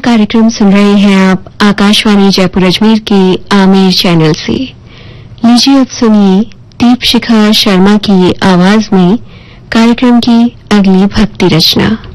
कार्यक्रम सुन रहे हैं आप आकाशवाणी जयपुर अजमेर के आमेर चैनल से। लीजिए अब सुनिए दीप शिखा शर्मा की आवाज में कार्यक्रम की अगली भक्ति रचना।